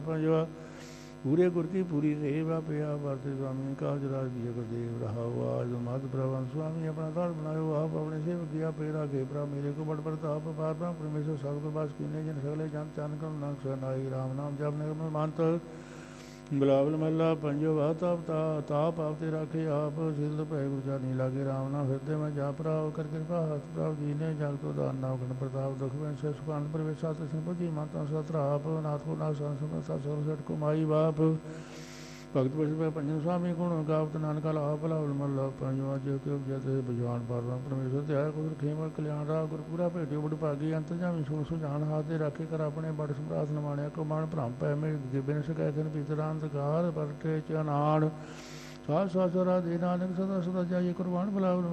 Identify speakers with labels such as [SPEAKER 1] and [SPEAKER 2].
[SPEAKER 1] ਪੰਜਵਾ ਪੂਰੇ ਗੁਰ ਕੀ ਪੂਰੀ ਰੇਵਾ ਪਿਆ ਵਰਤੇ ਸੁਆਮੀ ਕਾਜ ਰਾਜ ਦੀ ਗੁਰਦੇਵ ਰਹਾਉ ਆਜ ਮਦ ਪ੍ਰਵਨ ਸੁਆਮੀ ਆਪਣਾ ਦਾਲ ਬਣਾਇਓ ਆਪ ਆਪਣੇ ਸੇਵਕ ਗਿਆ ਪੇਰਾ ਕੇ ਭਰਾ ਮੇਰੇ ਕੋ ਬੜ ਪ੍ਰਤਾਪ ਪਾਰ ਬ੍ਰਹਮ ਪਰਮੇਸ਼ਰ ਸਭ ਕੋ ਬਾਸ ਕੀਨੇ ਜਨ ਸਗਲੇ ਜਨ ਚੰਨ ਕਰਮ ਨਾਮ ਸਨਾਈ ਰਾਮ ਨਾਮ ਜਪ ਨਿਰਮਲ ਮੰਤ ਬਿਲਾਵਲ ਮਹਲਾ ਪੰਜਵਾ ਤਾਪ ਆਪ ਤੇ ਰਾਖੇ ਆਪ ਸਿਲ ਭੈ ਗੁਰ ਜਾਨੀ ਲਾਗੇ ਰਾਮ ਨਾਮ ਹਿਰਦੇ ਮੈਂ ਜਾਪ ਰਾਵ ਕਰ ਕਿਰਪਾ ਹੱਥ ਪ੍ਰਭ ਜੀ ਨੇ ਜਗ ਤੋ ਦਾਨ ਨਾਮ ਗਣ ਪ੍ਰਤਾਪ ਦੁਖ ਵੰਸ਼ ਸੁਖਾਨ ਪ੍ਰਵੇਸ਼ਾ ਤੇ ਸੰਪਤੀ ਮਾਤਾ ਸਤਰਾਪ ਨਾਥ ਕੋ ਨਾਥ ਸੰਸਮਤ ਸਰ ਸਟ ਕੋ ਮਾਈ ਬਾਪ ਭਗਤ ਪੁਰਸ਼ ਪੰਜਨ ਸੁਆਮੀ ਗੁਣ ਗਾਵਤ ਨਾਨਕ ਆਪ ਬਿਲਾਵਲ ਮਹਲਾ ਪੰਜਵਾ ਜੋ ਕਿ ਉਪਜਤ ਬਜਵਾਨ ਪਰਮ ਪਰਮੇਸ਼ਰ ਤੇ ਆਇਆ ਕੁਦਰ ਖੇਮਲ ਕਲਿਆਣ ਰਾਹ ਗੁਰ ਪੂਰਾ ਭੇਟਿਓ ਬੜ ਭਾਗੀ ਅੰਤ ਜਾਮੀ ਸੋ ਸੁਜਾਨ ਹਾਥ ਤੇ ਰਾਖੇ ਕਰ ਆਪਣੇ ਬੜ ਸਮਰਾਤ ਨਮਾਣਿਆ ਕੋ ਮਾਨ ਭ੍ਰਮ ਪੈ ਮੇ ਗਿਬਨ ਸਕੈ ਖਨ ਪੀਤਰਾਂ ਅੰਧਕਾਰ ਪਰਟੇ ਚ ਅਨਾੜ ਸਾਧ ਸਾਸਰਾ ਦੇ ਨਾਨਕ ਸਦਾ ਸਦਾ ਜਾਈ ਕੁਰਬਾਨ ਬਿਲਾਵਲ